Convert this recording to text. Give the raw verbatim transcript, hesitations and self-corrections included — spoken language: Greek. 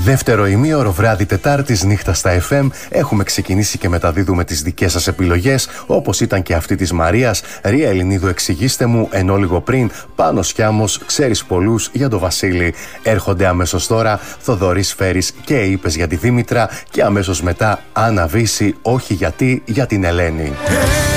Δεύτερο ημίωρο βράδυ Τετάρτης νύχτα στα εφ εμ. Έχουμε ξεκινήσει και μεταδίδουμε τις δικές σας επιλογές, όπως ήταν και αυτή της Μαρίας. Ρία Ελληνίδου, εξηγήστε μου, ενώ λίγο πριν Πάνος Κιάμος, ξέρεις πολλούς για το Βασίλη. Έρχονται αμέσως τώρα Θοδωρής Φέρης και είπες για τη Δήμητρα, και αμέσως μετά Άννα Βύση, όχι γιατί, για την Ελένη.